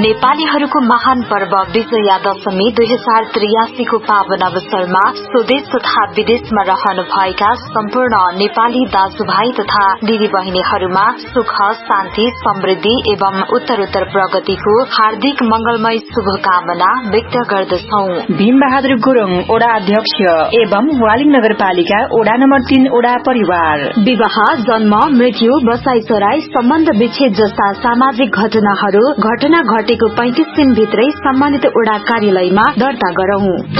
नेपालीहरूको महान पर्व विजया दशमी 2083 को पावन अवसरमा स्वदेश तथा विदेशमा रहनु भएका सम्पूर्ण नेपाली दाजुभाइ तथा दिदी बहिनीहरूमा सुख शान्ति समृद्धि एवं उत्तरोत्तर प्रगतिको हार्दिक मंगलमय शुभकामना व्यक्त गर्दछौ। भीम बहादुर गुरुङ ओडा अध्यक्ष एवं वालिङ नगरपालिका ओडा नम्बर 3 ओडा परिवार। विवाह, जन्म, मृत्यु, बसाइसराई, सम्बन्ध विच्छेद जस्ता सामाजिक घटना घटेको 35 दिनभित्रै सम्मानित ओडा कार्यालयमा दर्ता गरौं।